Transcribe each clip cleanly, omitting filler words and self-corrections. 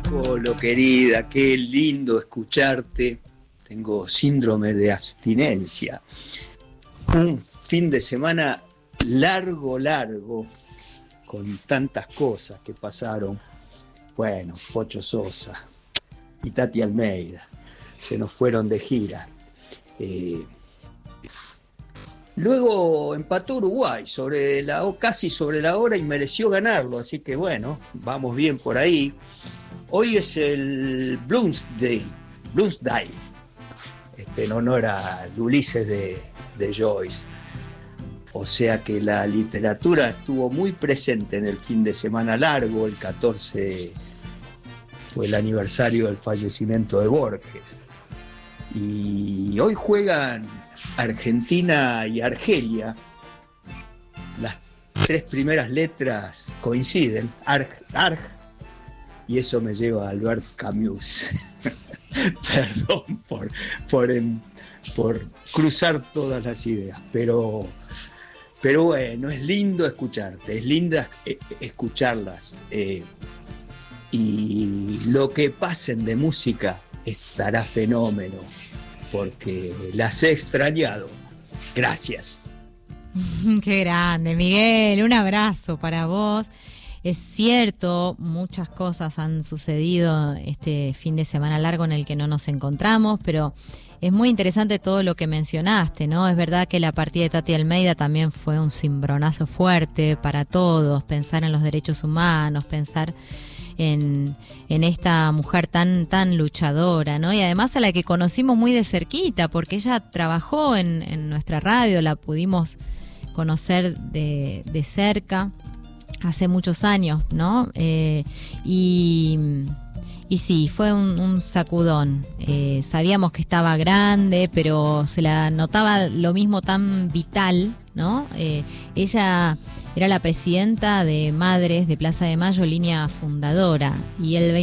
Colo, querida, qué lindo escucharte. Tengo síndrome de abstinencia. Un fin de semana largo, con tantas cosas que pasaron. Bueno, Pocho Sosa y Tati Almeida se nos fueron de gira. Luego empató Uruguay casi sobre la hora y mereció ganarlo, así que bueno, vamos bien por ahí. Hoy es el Bloomsday, en honor a Ulises de Joyce. O sea que la literatura estuvo muy presente en el fin de semana largo. El 14 fue el aniversario del fallecimiento de Borges. Y hoy juegan Argentina y Argelia. Las tres primeras letras coinciden, arg, y eso me lleva a Albert Camus. Perdón por cruzar todas las ideas, pero bueno, es lindo escucharte, es linda escucharlas, y lo que pasen de música estará fenómeno, porque las he extrañado. Gracias. Qué grande, Miguel, un abrazo para vos. Es cierto, muchas cosas han sucedido este fin de semana largo en el que no nos encontramos, pero es muy interesante todo lo que mencionaste, ¿no? Es verdad que la partida de Tati Almeida también fue un cimbronazo fuerte para todos, pensar en los derechos humanos, pensar en esta mujer tan luchadora, ¿no? Y además a la que conocimos muy de cerquita, porque ella trabajó en nuestra radio, la pudimos conocer de cerca hace muchos años, ¿no? Y sí, fue un sacudón. Sabíamos que estaba grande, pero se la notaba lo mismo tan vital, ¿no? Ella era la presidenta de Madres de Plaza de Mayo, línea fundadora, y el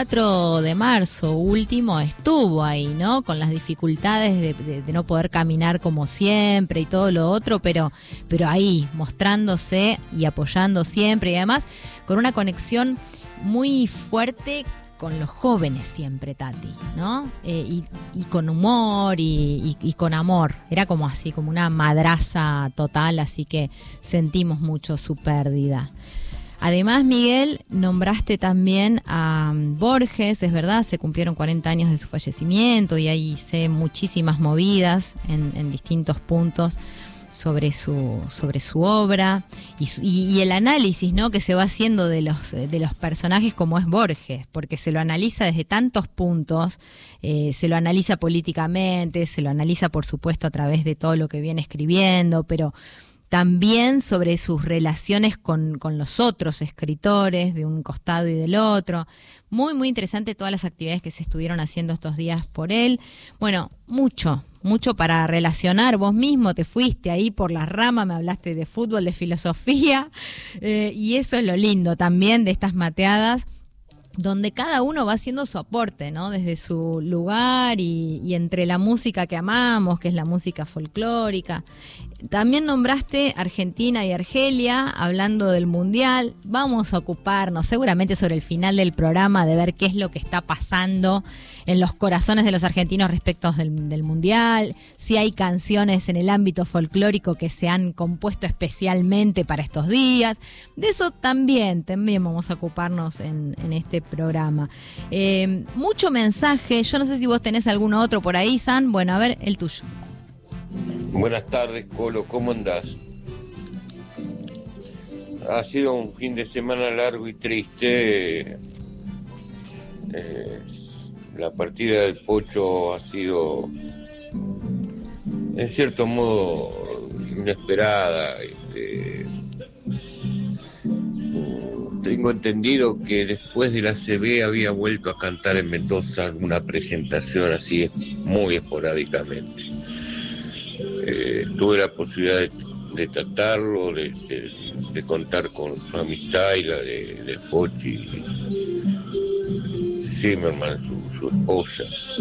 24 de marzo último estuvo ahí, ¿no? Con las dificultades de no poder caminar como siempre y todo lo otro, pero ahí, mostrándose y apoyando siempre, y además con una conexión muy fuerte con los jóvenes siempre, Tati, ¿no? Y con humor y con amor. Era como así, como una madraza total, así que sentimos mucho su pérdida. Además, Miguel, nombraste también a Borges, es verdad, se cumplieron 40 años de su fallecimiento y ahí sé muchísimas movidas en distintos puntos sobre su obra y el análisis, ¿no?, que se va haciendo de los personajes como es Borges, porque se lo analiza desde tantos puntos, se lo analiza políticamente, se lo analiza por supuesto a través de todo lo que viene escribiendo, pero también sobre sus relaciones con los otros escritores de un costado y del otro. Muy, muy interesante todas las actividades que se estuvieron haciendo estos días por él. Bueno, mucho para relacionar. Vos mismo te fuiste ahí por las ramas, me hablaste de fútbol, de filosofía, y eso es lo lindo también de estas mateadas, donde cada uno va haciendo su aporte, ¿no? Desde su lugar y entre la música que amamos, que es la música folclórica. También nombraste Argentina y Argelia, hablando del Mundial. Vamos a ocuparnos seguramente sobre el final del programa de ver qué es lo que está pasando en los corazones de los argentinos respecto del Mundial, si hay canciones en el ámbito folclórico que se han compuesto especialmente para estos días. De eso también vamos a ocuparnos en este programa. Mucho mensaje, yo no sé si vos tenés alguno otro por ahí, San. Bueno, a ver, el tuyo. Buenas tardes, Colo, ¿cómo andás? Ha sido un fin de semana largo y triste. La partida del Pocho ha sido, en cierto modo, inesperada. Tengo entendido que después de la ACB había vuelto a cantar en Mendoza alguna presentación así, muy esporádicamente. Tuve la posibilidad de tratarlo, de contar con su amistad y la de Pochi Zimmerman, su esposa.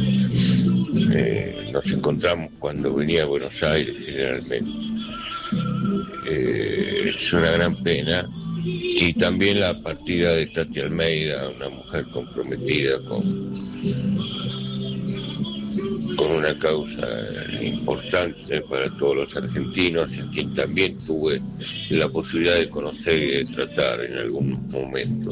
Nos encontramos cuando venía a Buenos Aires generalmente. Es una gran pena Y también la partida de Tati Almeida, una mujer comprometida con una causa importante para todos los argentinos, y quien también tuve la posibilidad de conocer y de tratar en algún momento.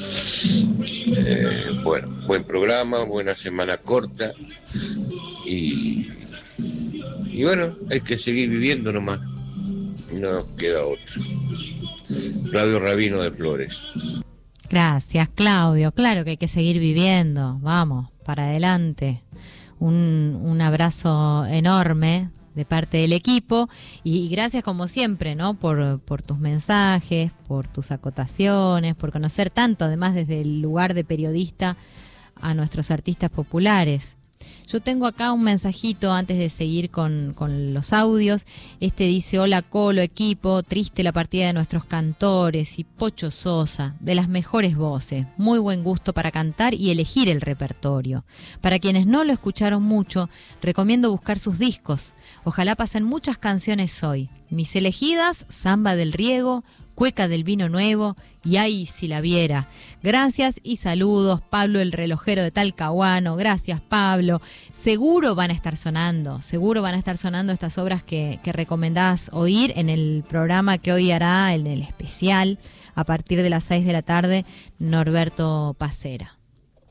Bueno, buen programa, buena semana corta y bueno, hay que seguir viviendo nomás, no queda otro. Claudio Rabino de Flores. Gracias, Claudio. Claro que hay que seguir viviendo. Vamos, para adelante. Un abrazo enorme de parte del equipo y gracias como siempre, ¿no? Por tus mensajes, por tus acotaciones, por conocer tanto, además desde el lugar de periodista, a nuestros artistas populares. Yo tengo acá un mensajito antes de seguir con los audios. Dice: hola Colo, equipo, triste la partida de nuestros cantores y Pocho Sosa, de las mejores voces, muy buen gusto para cantar y elegir el repertorio. Para quienes no lo escucharon mucho, recomiendo buscar sus discos. Ojalá pasen muchas canciones hoy. Mis elegidas: Samba del Riego, Cueca del Vino Nuevo y Ay si la viera. Gracias y saludos, Pablo el relojero de Talcahuano. Gracias, Pablo. Seguro van a estar sonando estas obras que recomendás oír en el programa que hoy hará, en el especial, a partir de las 6 de la tarde, Norberto Pacera.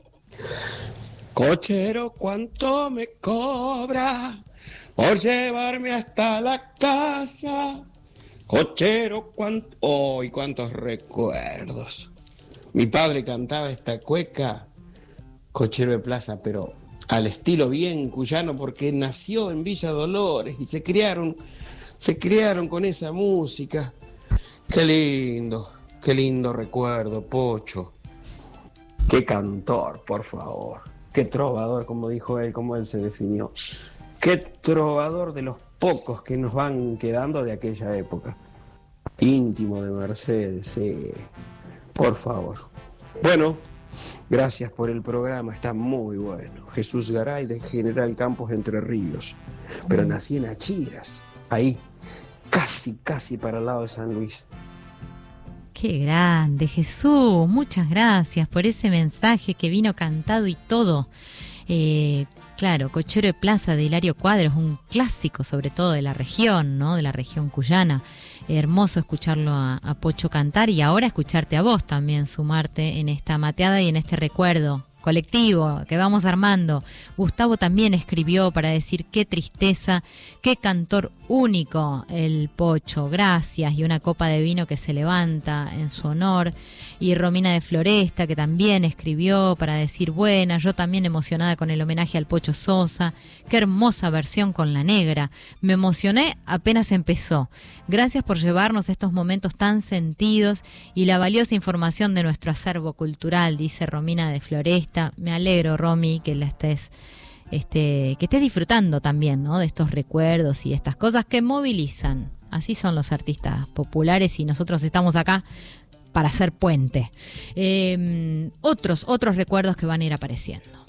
Cochero, ¿cuánto me cobra por llevarme hasta la casa? Cochero, cuántos recuerdos. Mi padre cantaba esta cueca, Cochero de Plaza, pero al estilo bien cuyano, porque nació en Villa Dolores y se criaron con esa música. Qué lindo recuerdo, Pocho. Qué cantor, por favor. Qué trovador, como dijo él, como él se definió. Qué trovador de los pocos que nos van quedando de aquella época. Íntimo de Mercedes, sí. Por favor. Bueno, gracias por el programa, está muy bueno. Jesús Garay, de General Campos, Entre Ríos. Pero nací en Achiras, ahí, casi para el lado de San Luis. Qué grande, Jesús. Muchas gracias por ese mensaje que vino cantado y todo. Claro, Cochero de Plaza de Hilario Cuadros, un clásico sobre todo de la región, ¿no? De la región cuyana. Hermoso escucharlo a Pocho cantar y ahora escucharte a vos también sumarte en esta mateada y en este recuerdo colectivo que vamos armando. Gustavo también escribió para decir qué tristeza, qué cantor único el Pocho, gracias, y una copa de vino que se levanta en su honor. Y Romina de Floresta, que también escribió para decir buena, yo también emocionada con el homenaje al Pocho Sosa, qué hermosa versión con la negra, me emocioné apenas empezó. Gracias por llevarnos estos momentos tan sentidos y la valiosa información de nuestro acervo cultural, dice Romina de Floresta. Me alegro, Romy, que la estés que estés disfrutando también, ¿no? De estos recuerdos y estas cosas que movilizan. Así son los artistas populares y nosotros estamos acá para hacer puente. Otros recuerdos que van a ir apareciendo.